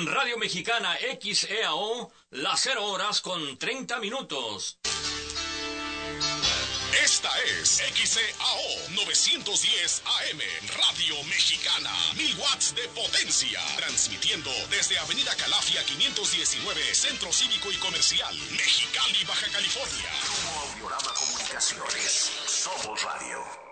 En Radio Mexicana XEAO, las 0 horas con 30 minutos. Esta es XEAO 910 AM, Radio Mexicana, 1000 watts de potencia, transmitiendo desde Avenida Calafia 519, Centro Cívico y Comercial, Mexicali, Baja California. Grupo Audiorama Comunicaciones, somos radio.